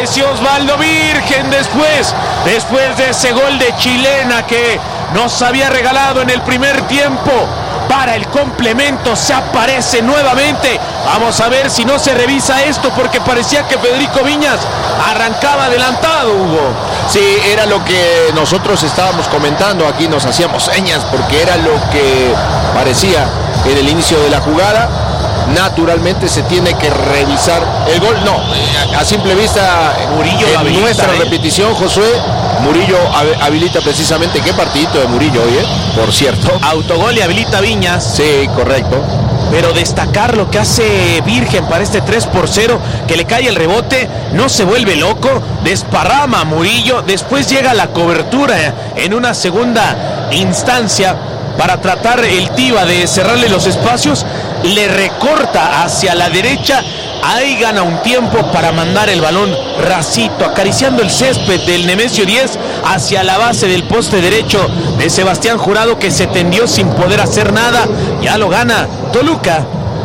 Apareció Osvaldo Virgen después de ese gol de chilena que nos había regalado en el primer tiempo. Para el complemento se aparece nuevamente. Vamos a ver si no se revisa esto, porque parecía que Federico Viñas arrancaba adelantado, Hugo. Sí, era lo que nosotros estábamos comentando, aquí nos hacíamos señas porque era lo que parecía en el inicio de la jugada. Naturalmente se tiene que revisar el gol. No, a simple vista, Murillo en habilita, nuestra repetición, Josué, Murillo habilita precisamente. Qué partidito de Murillo hoy, por cierto. Autogol y habilita Viñas. Sí, correcto. Pero destacar lo que hace Virgen para este 3-0, que le cae el rebote, no se vuelve loco, desparrama a Murillo, después llega la cobertura en una segunda instancia para tratar el Tiva de cerrarle los espacios, le recorta hacia la derecha, ahí gana un tiempo para mandar el balón racito, acariciando el césped del Nemesio 10 hacia la base del poste derecho de Sebastián Jurado, que se tendió sin poder hacer nada. Ya lo gana Toluca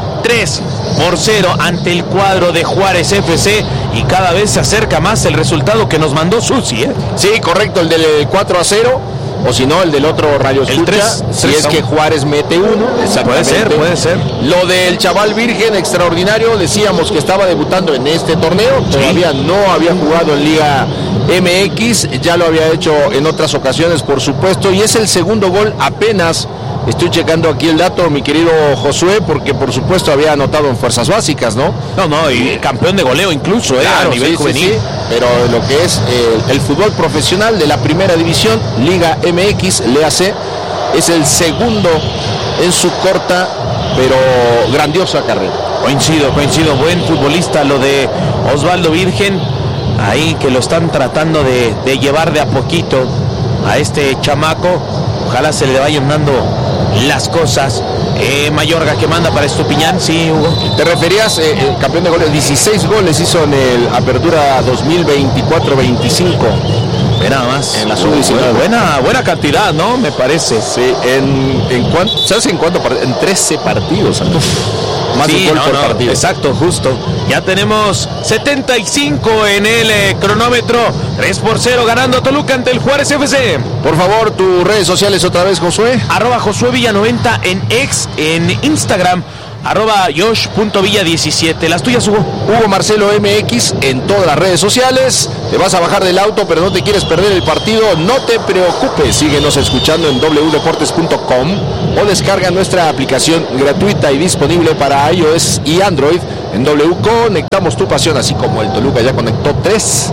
3-0 ante el cuadro de Juárez FC, y cada vez se acerca más el resultado que nos mandó Susi, ¿eh? Sí, correcto, el del 4-0. O si no, el del otro Radio Escucha, si es que Juárez mete uno. Puede ser. Lo del chaval Virgen, extraordinario. Decíamos que estaba debutando en este torneo. Todavía no había jugado en Liga MX. Ya lo había hecho en otras ocasiones, por supuesto. Y es el segundo gol apenas. Estoy checando aquí el dato, mi querido Josué, porque por supuesto había anotado en fuerzas básicas, ¿no? No, y campeón de goleo incluso, claro, a nivel juvenil. Sí. Pero lo que es el fútbol profesional de la primera división, Liga MX, léase, es el segundo en su corta pero grandiosa carrera. Coincido, buen futbolista lo de Osvaldo Virgen, ahí que lo están tratando de llevar de a poquito a este chamaco. Ojalá se le vayan dando las cosas. Mayorga, que manda para Estupiñán, sí, Hugo. Te referías, campeón de goles, 16 goles hizo en el Apertura 2024-25. Ve nada más. En la sub-19. Buena cantidad, ¿no? Me parece. Sí, ¿sabes en cuánto? En 13 partidos. Más sí, de un gol por partido. Exacto, justo. Ya tenemos 75 en el cronómetro. 3-0 ganando Toluca ante el Juárez FC. Por favor, tus redes sociales otra vez, Josué. @JosueVilla90 en X, en Instagram. @Josh.Villa17. Las tuyas, Hugo. Hugo Marcelo MX en todas las redes sociales. Te vas a bajar del auto, pero no te quieres perder el partido. No te preocupes. Síguenos escuchando en wdeportes.com o descarga nuestra aplicación gratuita y disponible para iOS y Android. En W conectamos tu pasión, así como el Toluca ya conectó 3.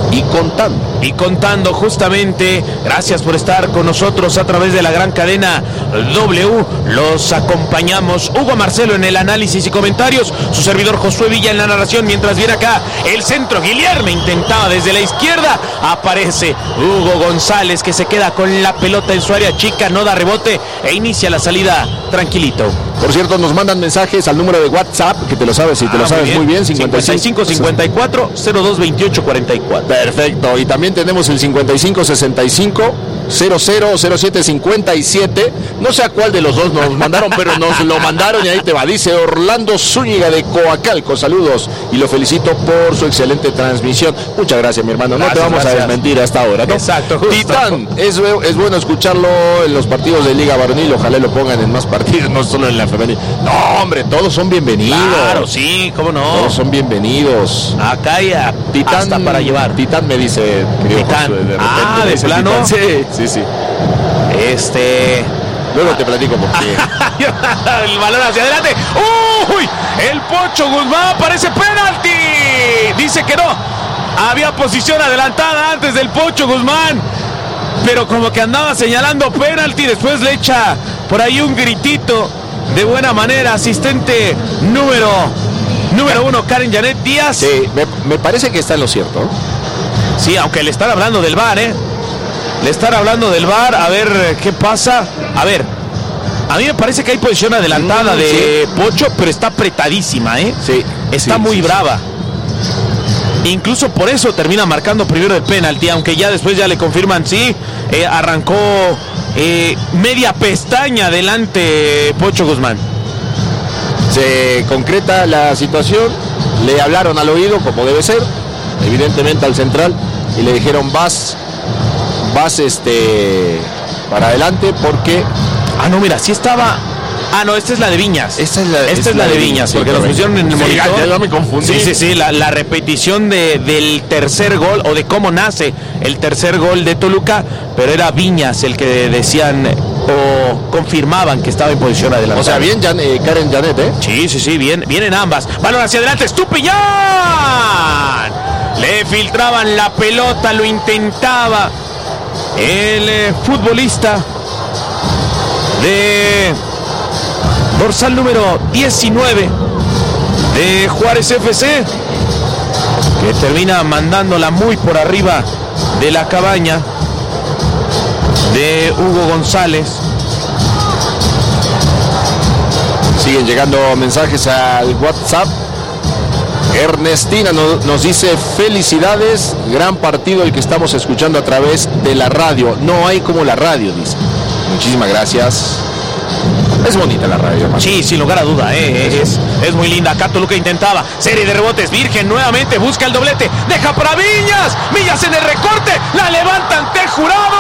Y contando justamente. Gracias por estar con nosotros a través de la gran cadena W. Los acompañamos Hugo Marcelo en el análisis y comentarios, su servidor Josué Villa en la narración, mientras viene acá el centro. Guillermo intentaba desde la izquierda, aparece Hugo González, que se queda con la pelota en su área chica, no da rebote e inicia la salida tranquilito. Por cierto, nos mandan mensajes al número de WhatsApp, que te lo sabes, y te lo sabes muy bien, 55 54 02 28 44. Perfecto, y también tenemos el 55 65 00 07 57. No sé a cuál de los dos nos mandaron, pero nos lo mandaron y ahí te va. Dice Orlando Zúñiga de Coacalco, saludos y lo felicito por su excelente transmisión. Muchas gracias, mi hermano. Gracias, no te vamos a desmentir hasta ahora, ¿no? Exacto, justo. Titán, es bueno escucharlo en los partidos de Liga Varonil. Ojalá lo pongan en más partidos, no solo en la femenil. No, hombre, todos son bienvenidos. Claro, sí, cómo no. Todos son bienvenidos. Acá hay Titán, hasta para llevar. Titán me dice. Titán. De ¿de plano? Sí. Luego te platico por qué. El balón hacia adelante. ¡Uy! El Pocho Guzmán, parece penalti. Dice que no. Había posición adelantada antes del Pocho Guzmán, pero como que andaba señalando penalti. Después le echa por ahí un gritito de buena manera. Asistente número 1, Karen Janet Díaz. Sí, me parece que está en lo cierto. Sí, aunque le están hablando del VAR, Le están hablando del VAR, a ver qué pasa. A ver, a mí me parece que hay posición adelantada de Pocho, pero está apretadísima, Sí. Está muy brava. Incluso por eso termina marcando primero el penalti, aunque ya después ya le confirman, arrancó media pestaña adelante Pocho Guzmán. Se concreta la situación, le hablaron al oído como debe ser, evidentemente al central y le dijeron vas para adelante porque... Ah, no, mira, sí estaba... Ah, no, esta es la de Viñas. Esta es la de Viñas, porque nos pusieron en el monitor. Ya me confundí. Sí, la repetición del tercer gol, o de cómo nace el tercer gol de Toluca, pero era Viñas el que decían o confirmaban que estaba en posición adelante. O sea, bien Karen Janet, ¿eh? Sí, bien, vienen ambas. Balón hacia adelante, Estupiñán. Le filtraban la pelota, lo intentaba el futbolista de dorsal número 19 de Juárez FC, que termina mandándola muy por arriba de la cabaña de Hugo González. Siguen llegando mensajes al WhatsApp. Ernestina nos dice: felicidades, gran partido el que estamos escuchando a través de la radio. No hay como la radio, dice. Muchísimas gracias. Es bonita la radio, hermano. Sí, sin lugar a duda, es muy linda. Acá Toluca intentaba serie de rebotes. Virgen nuevamente busca el doblete. Deja para Viñas. Viñas en el recorte. La levanta ante Jurado.